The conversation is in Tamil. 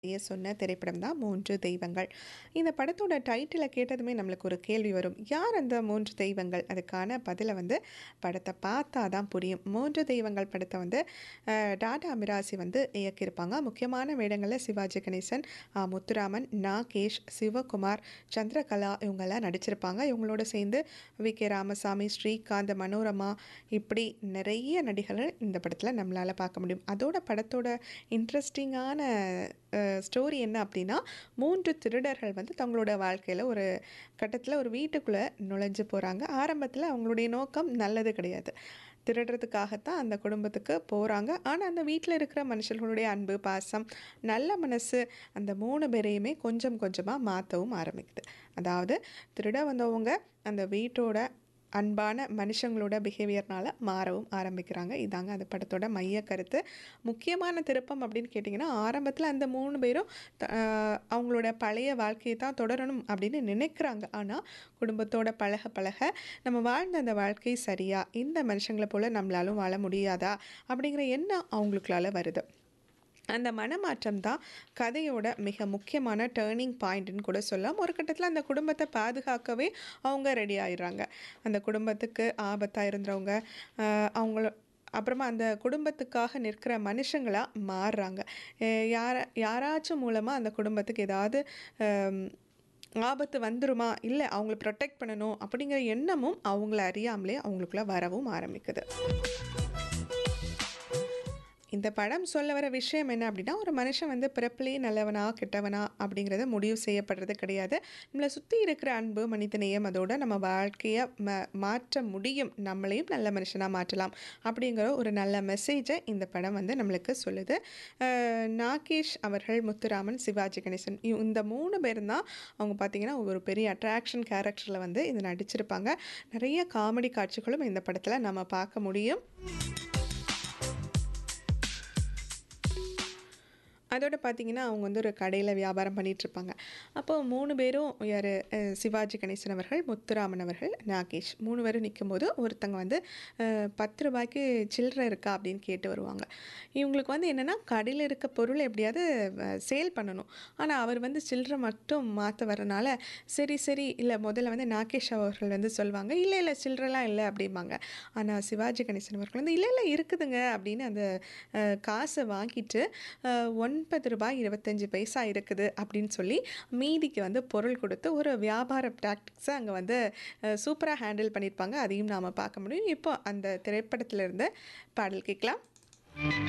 சொன்ன திரைப்படம் தான் 3 தெய்வங்கள். இந்த படத்தோட டைட்டில கேட்டதுமே நம்மளுக்கு ஒரு கேள்வி வரும். யார் அந்த 3 தெய்வங்கள்? அதுக்கான பதில வந்து படத்த பார்த்தா தான் புரியும். 3 தெய்வங்கள் படத்த வந்து டாடா மிராசி வந்து இயக்கியிருப்பாங்க. முக்கியமான வேடங்கள்ல சிவாஜி கணேசன், முத்துராமன், நாகேஷ், சிவகுமார், சந்திரகலா இவங்கலாம் நடிச்சிருப்பாங்க. இவங்களோட சேர்ந்து வி.கே. ராமசாமி, ஸ்ரீகாந்த், மனோரமா இப்படி நிறைய நடிகர்கள் இந்த படத்துல நம்மளால பார்க்க முடியும். அதோட படத்தோட இன்ட்ரெஸ்டிங்கான ஸ்டோரி என்ன அப்படின்னா 3 திருடர்கள் வந்து தங்களோட வாழ்க்கையில் ஒரு கட்டத்தில் ஒரு வீட்டுக்குள்ளே நுழைஞ்சு போகிறாங்க. ஆரம்பத்தில் அவங்களுடைய நோக்கம் நல்லது கிடையாது. திருடுறதுக்காகத்தான் அந்த குடும்பத்துக்கு போகிறாங்க. ஆனால் அந்த வீட்டில் இருக்கிற மனுஷர்களுடைய அன்பு, பாசம், நல்ல மனசு அந்த 3 பேரையுமே கொஞ்சம் கொஞ்சமாக மாற்றவும் ஆரம்பிக்குது. அதாவது திருட வந்தவங்க அந்த வீட்டோட அன்பான மனுஷங்களோட பிஹேவியர்னால மாறவும் ஆரம்பிக்கிறாங்க. இதாங்க அந்த படத்தோட மைய கருத்து. முக்கியமான திருப்பம் அப்படின்னு கேட்டிங்கன்னா, ஆரம்பத்தில் அந்த 3 பேரும் அவங்களோட பழைய வாழ்க்கையை தான் தொடரணும் அப்படின்னு நினைக்கிறாங்க. ஆனால் குடும்பத்தோட பழக பழக நம்ம வாழ்ந்த அந்த வாழ்க்கை சரியா, இந்த மனுஷங்களை போல் நம்மளாலும் வாழ முடியாதா அப்படிங்கிற எண்ணம் அவங்களுக்குள்ளால வருது. அந்த மனமாற்றம் தான் கதையோட மிக முக்கியமான டேர்னிங் பாயிண்ட்னு கூட சொல்லலாம். ஒரு கட்டத்தில் அந்த குடும்பத்தை பாதுகாக்கவே அவங்க ரெடி ஆயிடுறாங்க. அந்த குடும்பத்துக்கு ஆபத்தாக இருந்தவங்க அவங்கள அப்புறமா அந்த குடும்பத்துக்காக நிற்கிற மனுஷங்களாக மாறுறாங்க. யாராச்சும் மூலமாக அந்த குடும்பத்துக்கு ஏதாவது ஆபத்து வந்துருமா, இல்லை அவங்கள ப்ரொடெக்ட் பண்ணணும் அப்படிங்கிற எண்ணமும் அவங்கள அறியாமலே அவங்களுக்குள்ள வரவும் ஆரம்பிக்குது. இந்த படம் சொல்ல வர விஷயம் என்ன அப்படின்னா, ஒரு மனுஷன் வந்து பிறப்பிலேயே நல்லவனா கெட்டவனா அப்படிங்கிறத முடிவு செய்யப்படுறது கிடையாது. நம்மளை சுற்றி இருக்கிற அன்பு, மனிதநேயம் அதோட நம்ம வாழ்க்கையை மாற்ற முடியும். நம்மளையும் நல்ல மனுஷனாக மாற்றலாம் அப்படிங்கிற ஒரு நல்ல மெசேஜை இந்த படம் வந்து நம்மளுக்கு சொல்லுது. நாகேஷ் அவர்கள், முத்துராமன், சிவாஜி கணேசன் இந்த 3 பேரும் தான் அவங்க பார்த்திங்கன்னா ஒரு பெரிய அட்ராக்ஷன் கேரக்டரில் வந்து இது நடிச்சிருப்பாங்க. நிறைய காமெடி காட்சிகளும் இந்த படத்தில் நம்ம பார்க்க முடியும். அதோடு பார்த்திங்கன்னா அவங்க வந்து ஒரு கடையில் வியாபாரம் பண்ணிகிட்ருப்பாங்க. அப்போது 3 பேரும் யார், சிவாஜி கணேசன் அவர்கள், முத்துராமன் அவர்கள், நாகேஷ் 3 பேரும் நிற்கும்போது ஒருத்தங்க வந்து 10 ரூபாய்க்கு சில்லறை இருக்கா அப்படின்னு கேட்டு வருவாங்க. இவங்களுக்கு வந்து என்னென்னா கடையில் இருக்க பொருள் எப்படியாவது சேல் பண்ணணும். ஆனால் அவர் வந்து சில்லறை மட்டும் மாற்ற வரனால சரி சரி இல்லை முதல்ல வந்து நாகேஷ் அவர்கள் வந்து சொல்லுவாங்க, இல்லை இல்லை சில்லறைலாம் இல்லை அப்படிம்பாங்க. ஆனால் சிவாஜி கணேசன் அவர்கள் வந்து இல்லை இல்லை இருக்குதுங்க அப்படின்னு அந்த காசை வாங்கிட்டு 9 ரூபாய் 25 பைசா இருக்குது அப்படின்னு சொல்லி மீதிக்கு வந்து பொருள் கொடுத்து ஒரு வியாபார டாக்டிக்ஸை அங்கே வந்து சூப்பராக ஹேண்டில் பண்ணியிருப்பாங்க. அதையும் நாம் பார்க்க முடியும். இப்போ அந்த திரைப்படத்திலிருந்து பாடல் கேட்கலாம்.